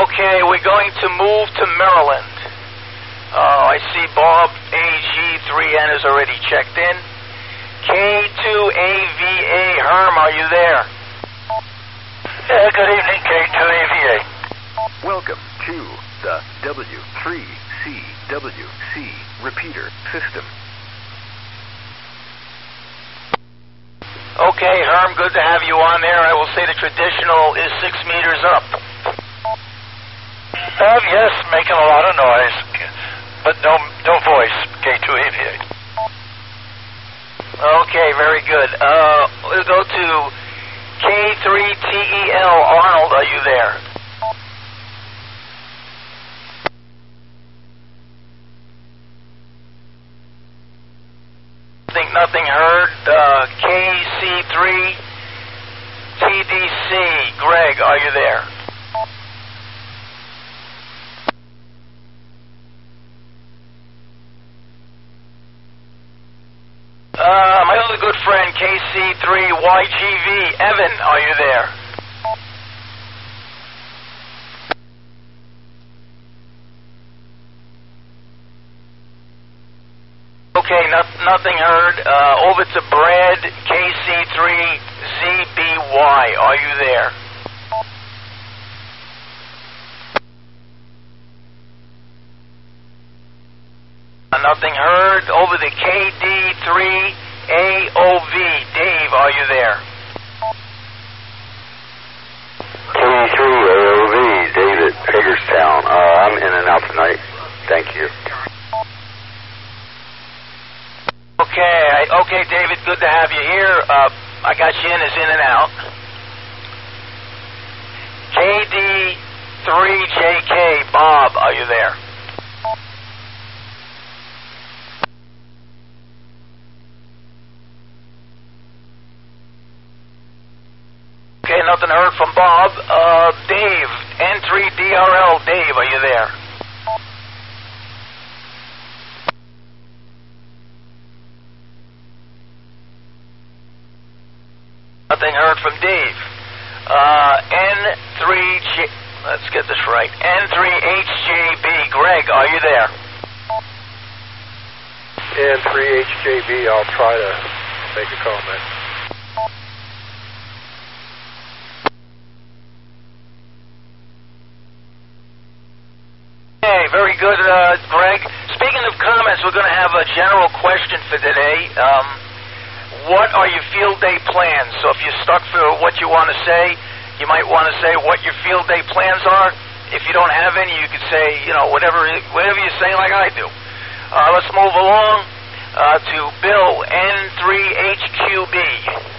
Okay, we're going to move to Maryland. I see Bob AG3N is already checked in. K2AVA, Herm, are you there? Good evening, K2AVA. Welcome to the W3CWC repeater system. Okay, Herm, good to have you on there. I will say the traditional is 6 meters up. Yes, making a lot of noise, but no voice, K2AVA. Okay, very good. We'll go to K3TEL. Arnold, are you there? Nothing heard. KC3TDC. Greg, are you there? My other good friend, KC3YGV. Evan, are you there? Okay, nothing heard. Over to Brad, KC3ZBY. Are you there? Nothing heard. Over to KD3AOV. Dave, are you there? KD3AOV, David, Hagerstown. I'm in and out tonight. Thank you. Okay, David, good to have you here. I got you in as in and out. KD3JK, Bob, are you there? Okay, nothing heard from Bob. Dave, N3DRL, Dave, are you there? Nothing heard from Dave. N3J... Let's get this right. N3HJB. Greg, are you there? N3HJB, I'll try to make a comment. Okay, very good, Greg. Speaking of comments, we're going to have a general question for today. What are your field day plans? So if you're stuck for what you want to say, you might want to say what your field day plans are. If you don't have any, you could say, whatever you say like I do. Let's move along to Bill, N3HQB.